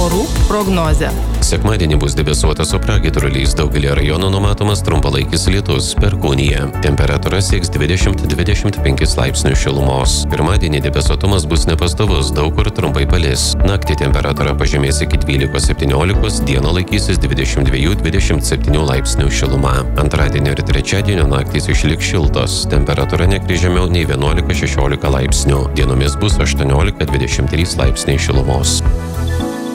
Orų prognozė. Sekmadienį bus debesuota su pragiedruliais, daugelį rajonų numatomas trumpalaikis lietus, perkūnija. Temperatūra sieks 20-25 laipsnių šilumos. Pirmadienį debesuotumas bus nepastovus, daug kur trumpai palis. Naktį temperatūra pažemės iki 12-17, dieną laikysis 22-27 laipsnių šiluma. Antradienio ir trečiadienio naktys išliks šiltos, temperatūra nekris žemiau nei 11-16 laipsnių. Dienomis bus 18-23 laipsniai šilumos.